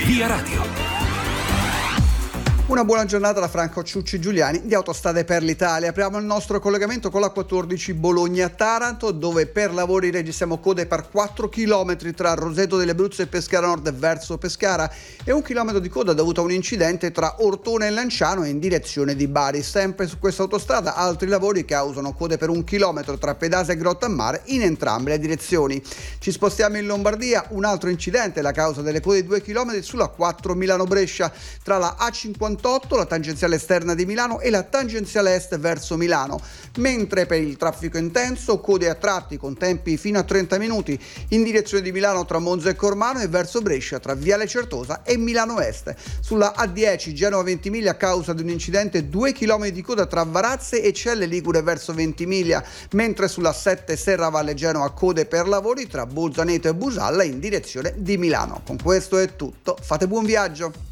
Via Radio. Una buona giornata da Franco Ciucci Giuliani di Autostrade per l'Italia. Apriamo il nostro collegamento con la 14 Bologna-Taranto, dove per lavori registriamo code per 4 km tra Roseto delle Abruzzo e Pescara Nord verso Pescara e 1 chilometro di coda dovuto a un incidente tra Ortona e Lanciano in direzione di Bari. Sempre su questa autostrada altri lavori causano code per 1 chilometro tra Pedasa e Grottammare in entrambe le direzioni. Ci spostiamo in Lombardia, un altro incidente, la causa delle code di 2 km sulla 4 Milano-Brescia tra la A58, la tangenziale esterna di Milano e la tangenziale est verso Milano, mentre per il traffico intenso code a tratti con tempi fino a 30 minuti in direzione di Milano tra Monza e Cormano e verso Brescia tra Viale Certosa e Milano Est. Sulla A10 Genova Ventimiglia, a causa di un incidente, 2 km di coda tra Varazze e Celle Ligure verso Ventimiglia, mentre sulla 7 Serravalle Genova code per lavori tra Bolzaneto e Busalla in direzione di Milano. Con questo è tutto, fate buon viaggio!